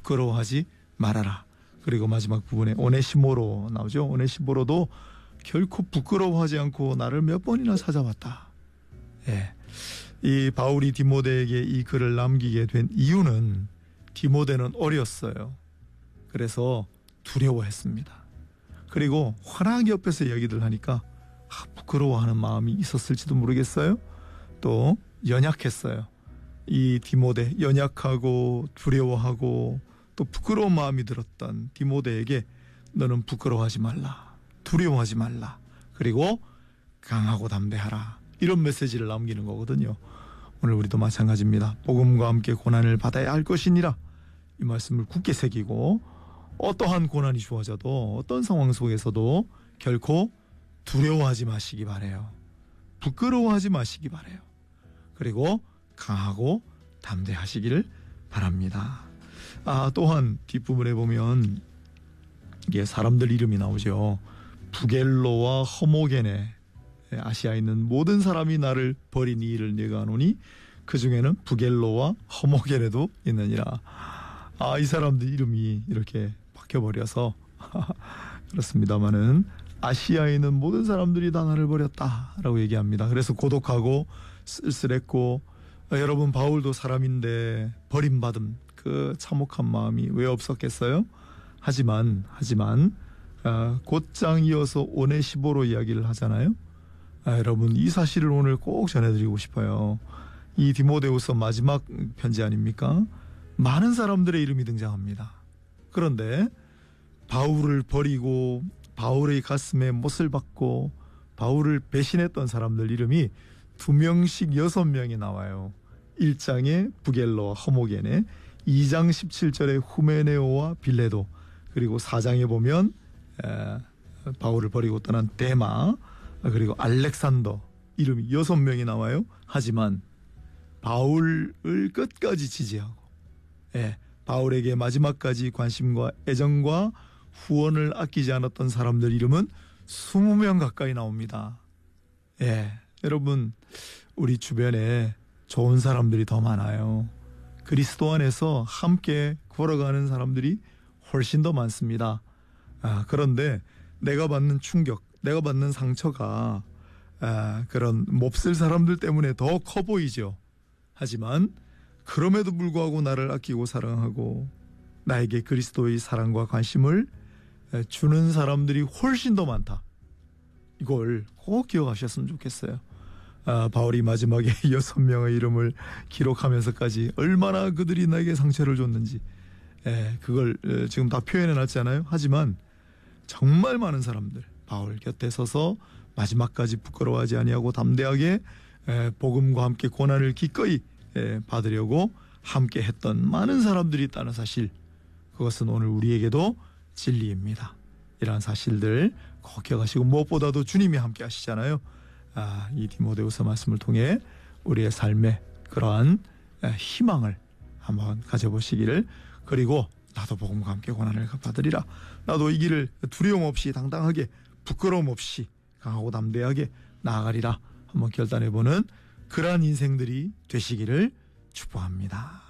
부끄러워하지 말아라. 그리고 마지막 부분에 오네시모로 나오죠. 오네시모로도 결코 부끄러워하지 않고 나를 몇 번이나 찾아왔다. 예. 이 바울이 디모데에게 이 글을 남기게 된 이유는 디모데는 어렸어요. 그래서 두려워했습니다. 그리고 환하게 옆에서 이야기들 하니까 부끄러워하는 마음이 있었을지도 모르겠어요. 또 연약했어요. 이 디모데, 연약하고 두려워하고 또 부끄러운 마음이 들었던 디모데에게 너는 부끄러워하지 말라, 두려워하지 말라, 그리고 강하고 담대하라, 이런 메시지를 남기는 거거든요. 오늘 우리도 마찬가지입니다. 복음과 함께 고난을 받아야 할 것이니라, 이 말씀을 굳게 새기고 어떠한 고난이 주어져도 어떤 상황 속에서도 결코 두려워하지 마시기 바래요. 부끄러워하지 마시기 바래요. 그리고 강하고 담대하시기를 바랍니다. 또한 뒷부분에 보면 이게 사람들 이름이 나오죠. 부겔로와 허모게네, 아시아에 있는 모든 사람이 나를 버린 이 일을 내가 아노니 그 중에는 부겔로와 허모게네도 있느니라. 이 사람들 이름이 이렇게 바뀌어버려서 그렇습니다마는 아시아에 있는 모든 사람들이 다 나를 버렸다라고 얘기합니다. 그래서 고독하고 쓸쓸했고, 여러분 바울도 사람인데 버림받은 그 참혹한 마음이 왜 없었겠어요? 하지만 곧장 이어서 오네시모로 이야기를 하잖아요. 여러분 이 사실을 오늘 꼭 전해드리고 싶어요. 이 디모데후서 마지막 편지 아닙니까? 많은 사람들의 이름이 등장합니다. 그런데 바울을 버리고 바울의 가슴에 못을 박고 바울을 배신했던 사람들 이름이 2명씩 6명이 나와요. 1장에 부겔로와 허모게네, 2장 17절에 후메네오와 빌레도, 그리고 4장에 보면 바울을 버리고 떠난 데마, 그리고 알렉산더, 이름이 6명이 나와요. 하지만 바울을 끝까지 지지하고 바울에게 마지막까지 관심과 애정과 후원을 아끼지 않았던 사람들 이름은 20명 가까이 나옵니다. 여러분 우리 주변에 좋은 사람들이 더 많아요. 그리스도 안에서 함께 걸어가는 사람들이 훨씬 더 많습니다. 그런데 내가 받는 충격, 내가 받는 상처가 그런 몹쓸 사람들 때문에 더 커 보이죠. 하지만 그럼에도 불구하고 나를 아끼고 사랑하고 나에게 그리스도의 사랑과 관심을 주는 사람들이 훨씬 더 많다. 이걸 꼭 기억하셨으면 좋겠어요. 바울이 마지막에 6명의 이름을 기록하면서까지 얼마나 그들이 나에게 상처를 줬는지 그걸 지금 다 표현해놨잖아요. 하지만 정말 많은 사람들, 바울 곁에 서서 마지막까지 부끄러워하지 아니하고 담대하게 복음과 함께 고난을 기꺼이 받으려고 함께 했던 많은 사람들이 있다는 사실, 그것은 오늘 우리에게도 진리입니다. 이러한 사실들 꼭 기억하시고, 무엇보다도 주님이 함께 하시잖아요. 이 디모데후서 말씀을 통해 우리의 삶에 그러한 희망을 한번 가져보시기를, 그리고 나도 복음과 함께 고난을 받으리라, 나도 이 길을 두려움 없이 당당하게 부끄러움 없이 강하고 담대하게 나아가리라 한번 결단해보는 그러한 인생들이 되시기를 축복합니다.